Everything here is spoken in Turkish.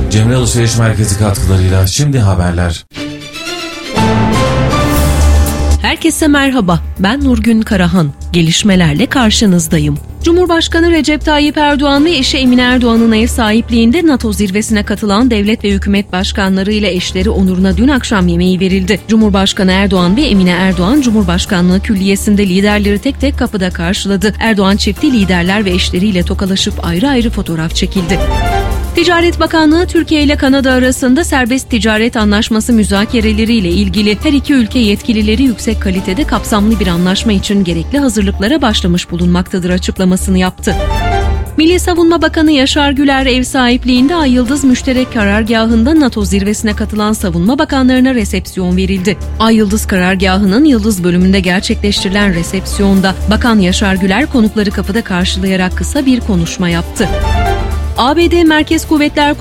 Cemre Alışveriş Merkezi katkılarıyla şimdi haberler. Herkese merhaba, ben Nurgün Karahan. Gelişmelerle karşınızdayım. Cumhurbaşkanı Recep Tayyip Erdoğan ve eşi Emine Erdoğan'ın ev sahipliğinde NATO zirvesine katılan devlet ve hükümet başkanları ile eşleri onuruna dün akşam yemeği verildi. Cumhurbaşkanı Erdoğan ve Emine Erdoğan, Cumhurbaşkanlığı Külliyesi'nde liderleri tek tek kapıda karşıladı. Erdoğan çifti liderler ve eşleriyle tokalaşıp ayrı ayrı fotoğraf çekildi. Ticaret Bakanlığı, Türkiye ile Kanada arasında serbest ticaret anlaşması müzakereleriyle ilgili her iki ülke yetkilileri yüksek kalitede kapsamlı bir anlaşma için gerekli hazırlıklara başlamış bulunmaktadır açıklamasını yaptı. Milli Savunma Bakanı Yaşar Güler ev sahipliğinde Ay Yıldız Müşterek Karargahı'nda NATO zirvesine katılan savunma bakanlarına resepsiyon verildi. Ay Yıldız Karargahı'nın Yıldız bölümünde gerçekleştirilen resepsiyonda Bakan Yaşar Güler konukları kapıda karşılayarak kısa bir konuşma yaptı. ABD Merkez Kuvvetler